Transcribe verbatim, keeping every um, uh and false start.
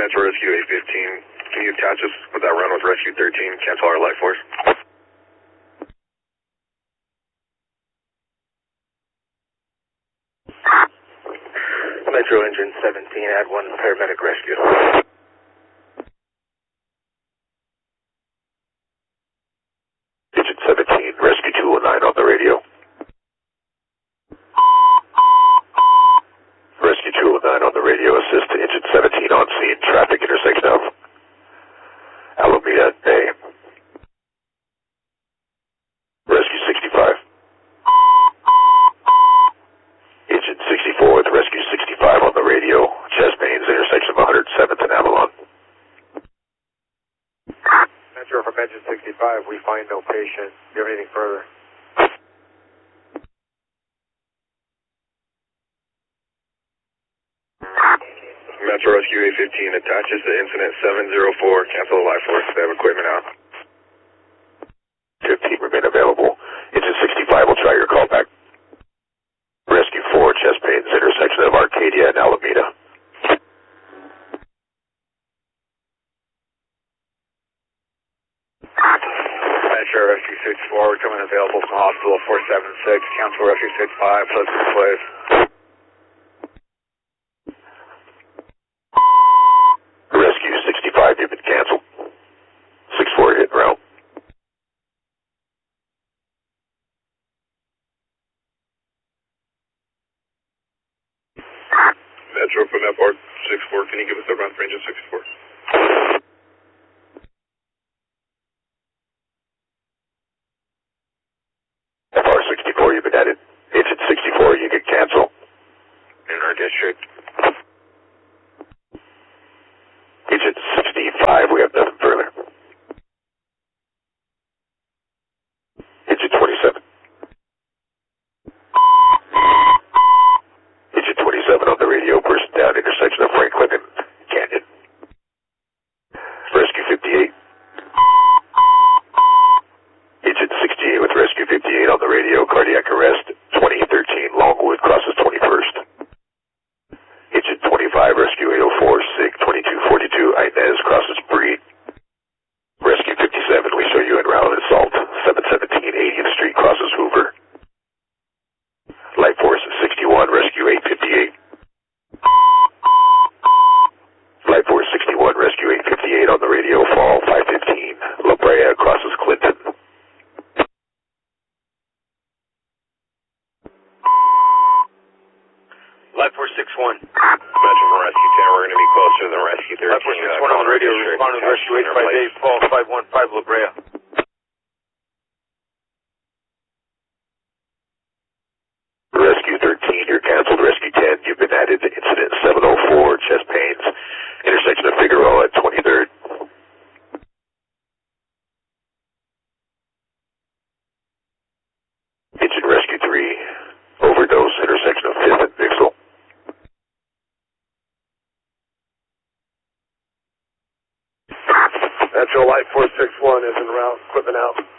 Metro Rescue eight fifteen, can you attach us with that run with Rescue thirteen, cancel our life force? Metro Engine seventeen, add one paramedic rescue. Engine seventeen, Rescue two oh nine on the radio. Rescue two oh nine on the radio, assist to Engine seventeen on scene, traffic intersection of Alameda Bay. Rescue sixty-five. Engine sixty-four with Rescue sixty-five on the radio, chest pains, intersection of one hundred seventh and Avalon. Metro from Engine sixty-five, we find no patient. Do you have anything further? Metro Rescue eight fifteen attaches to incident seven zero four, cancel the life force, they have equipment out. fifteen remain available. Engine sixty-five will try your call back. Rescue four, chest pains, intersection of Arcadia and Alameda. Metro Rescue sixty-four, we're coming available from hospital four seven six, cancel Rescue sixty-five, plus displays. Rescue sixty-five, you've been canceled. six four hit route. Metro from F R sixty-four, can you give us the run for Engine sixty-four? F R sixty-four, you've been added. Engine sixty-four, you can cancel. In our district. Engine sixty-five, we have nothing further. Engine twenty-seven. Engine twenty-seven on the radio, person down, intersection of Franklin and Canyon. Rescue fifty-eight. Engine sixty-eight with Rescue fifty-eight on the radio, cardiac arrest, twenty thirteen Longwood, crosses twenty-first. Engine twenty-five, Rescue eight oh four, SIG twenty-two forty-two, Inez, crosses Breed. Rescue fifty-seven, we show you en route assault, seven seventeen eightieth Street, crosses Hoover. Light Force sixty-one, Rescue eight fifty-eight. Light Force sixty-one, Rescue eight fifty-eight on the radio, fall five fifteen, La Brea, crosses Clinton. Light Force sixty-one. Metro from Rescue ten, we're going to be closer than Rescue thirteen. Light Force sixty-one on the radio, responding to Rescue eight five eight, fall five one five La Brea. Rescue thirteen, you're canceled. Rescue ten, you've been added to incident seven oh four, chest pains, intersection of Figueroa at twenty-third. Engine Rescue three, overdose, intersection of fifth and Vixel. Metro Light Force sixty-one is en route, equipment out.